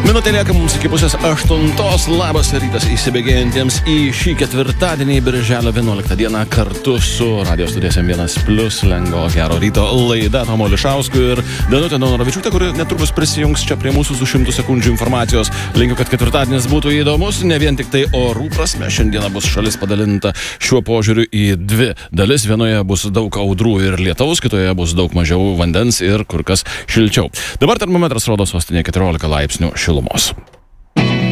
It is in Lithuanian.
Minutė lieka mums iki pusės 8. Labas rytas įsibėgėjantiems į šį ketvirtadienį, birželio 11 dieną, kartu su Radio Studijos M1+ lengvo gero ryto laida Tomo Lišauskų ir Danutė Daunoravičiūtė, kuri netrukus prisijungs čia prie mūsų su 100 sekundžių informacijos. Linkiu, kad ketvirtadienis būtų įdomus, ne vien tik tai orų prasme. Šiandieną bus šalis padalinta šiuo požiūriu į dvi dalis. Vienoje bus daug audrų ir lietaus, kitoje bus daug mažiau vandens ir kur kas šilčiau. Dabar termometras rodo sostinėje 14 laipsnių šilumos.